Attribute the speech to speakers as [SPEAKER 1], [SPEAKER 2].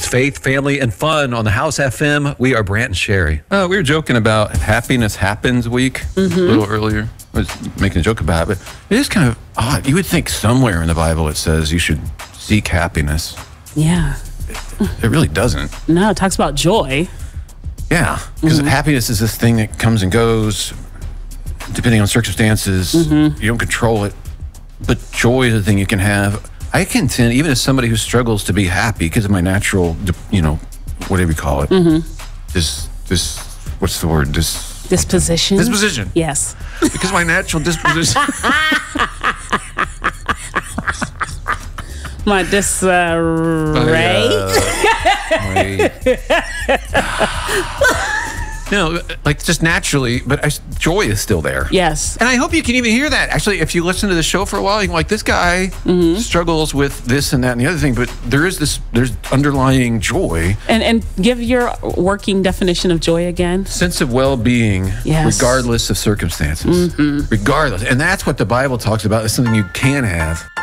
[SPEAKER 1] It's faith, family, and fun on the House FM. We are Brant and Sherry.
[SPEAKER 2] We were joking about Happiness Happens Week a little earlier. I was making a joke about it, but it is kind of odd. You would think somewhere in the Bible it says you should seek happiness.
[SPEAKER 3] Yeah.
[SPEAKER 2] It really doesn't.
[SPEAKER 3] No, it talks about joy.
[SPEAKER 2] Yeah, because happiness is this thing that comes and goes depending on circumstances. You don't control it. But joy is a thing you can have. I contend, even as somebody who struggles to be happy because of my natural, whatever you call it, what's the word?
[SPEAKER 3] Disposition.
[SPEAKER 2] Disposition.
[SPEAKER 3] Yes.
[SPEAKER 2] Because my natural disposition.
[SPEAKER 3] My disarray.
[SPEAKER 2] Just naturally, but joy is still there.
[SPEAKER 3] Yes.
[SPEAKER 2] And I hope you can even hear that. Actually, if you listen to the show for a while, you can this guy struggles with this and that and the other thing, but there's underlying joy.
[SPEAKER 3] And give your working definition of joy again.
[SPEAKER 2] Sense of well-being, regardless of circumstances. Regardless. And that's what the Bible talks about. It's something you can have.